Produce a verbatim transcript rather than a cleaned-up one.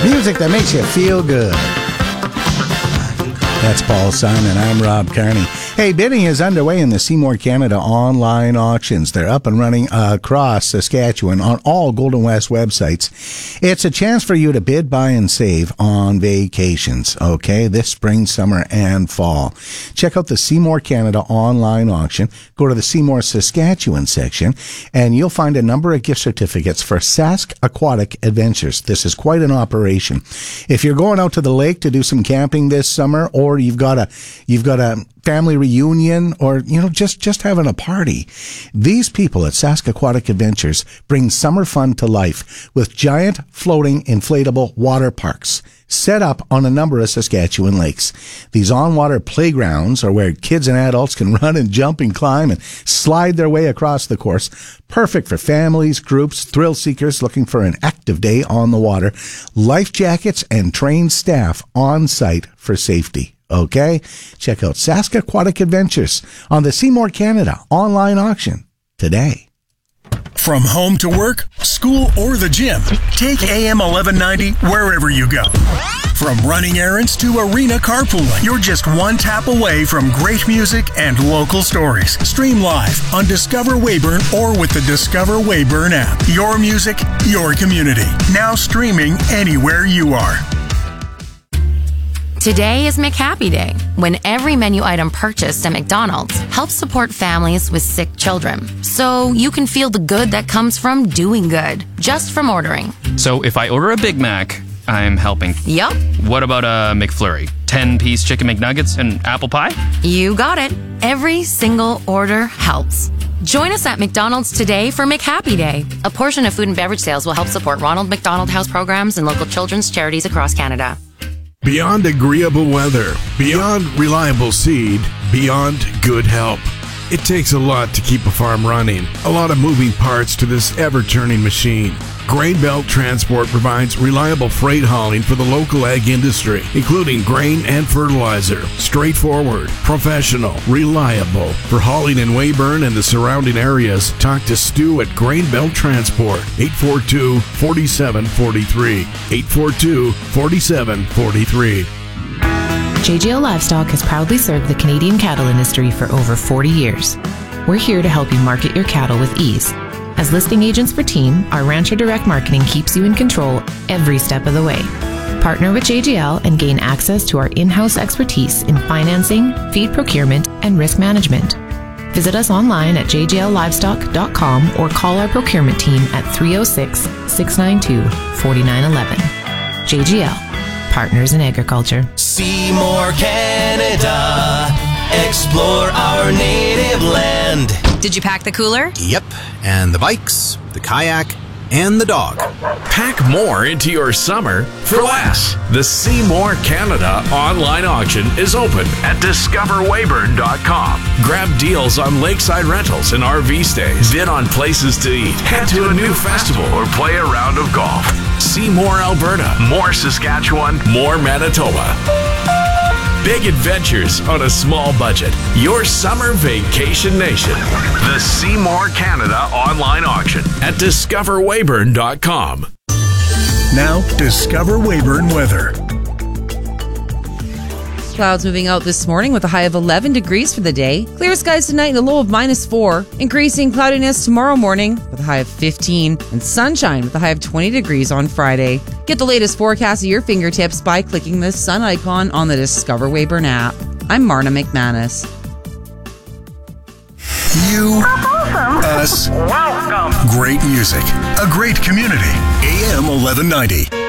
Music that makes you feel good. That's Paul Simon. I'm Rob Carney. Hey, bidding is underway in the Seymour Canada online auctions. They're up and running across Saskatchewan on all Golden West websites. It's a chance for you to bid, buy, and save on vacations, okay, this spring, summer, and fall. Check out the Seymour Canada online auction. Go to the Seymour Saskatchewan section, and you'll find a number of gift certificates for Sask Aquatic Adventures. This is quite an operation. If you're going out to the lake to do some camping this summer, or you've got a you've got a family reunion, or, you know, just, just having a party, these people at Sask Aquatic Adventures bring summer fun to life with giant floating inflatable water parks set up on a number of Saskatchewan lakes. These on-water playgrounds are where kids and adults can run and jump and climb and slide their way across the course. Perfect for families, groups, thrill seekers looking for an active day on the water. Life jackets and trained staff on site for safety. Okay? Check out Sask Aquatic Adventures on the Seymour Canada online auction today. From home to work, school, or the gym, take A M eleven ninety wherever you go. From running errands to arena carpooling, you're just one tap away from great music and local stories. Stream live on Discover Weyburn or with the Discover Weyburn app. Your music, your community. Now streaming anywhere you are. Today is McHappy Day, when every menu item purchased at McDonald's helps support families with sick children. So you can feel the good that comes from doing good, just from ordering. So if I order a Big Mac, I'm helping. Yup. What about a McFlurry? ten-piece chicken McNuggets and apple pie? You got it. Every single order helps. Join us at McDonald's today for McHappy Day. A portion of food and beverage sales will help support Ronald McDonald House programs and local children's charities across Canada. Beyond agreeable weather, beyond reliable seed, beyond good help. It takes a lot to keep a farm running, a lot of moving parts to this ever-turning machine. Grain Belt Transport provides reliable freight hauling for the local ag industry, including grain and fertilizer. Straightforward, professional, reliable. For hauling in Weyburn and the surrounding areas, talk to Stu at Grain Belt Transport, eight four two, four seven four three, eight four two, four seven four three. J G L Livestock has proudly served the Canadian cattle industry for over forty years. We're here to help you market your cattle with ease. As listing agents for Team, our Rancher Direct Marketing keeps you in control every step of the way. Partner with J G L and gain access to our in-house expertise in financing, feed procurement, and risk management. Visit us online at j g l livestock dot com or call our procurement team at three oh six, six nine two, four nine one one. J G L. Partners in Agriculture. Seymour, Canada. Explore our native land. Did you pack the cooler? Yep, and the bikes, the kayak, and the dog. Pack more into your summer for less. The Seymour Canada online auction is open at discover weyburn dot com. Grab deals on lakeside rentals and R V stays. Bid on places to eat. Head to a new festival or play a round of golf. Seymour, Alberta. More Saskatchewan. More Manitoba. Big adventures on a small budget. Your summer vacation nation. The Seymour Canada online auction at discover weyburn dot com. Now, Discover Weyburn weather. Clouds moving out this morning with a high of eleven degrees for the day. Clear skies tonight and a low of minus four. Increasing cloudiness tomorrow morning with a high of fifteen. And sunshine with a high of twenty degrees on Friday. Get the latest forecast at your fingertips by clicking the sun icon on the Discover Weyburn app. I'm Marna McManus. You, us, welcome. Great music, a great community. A M eleven ninety.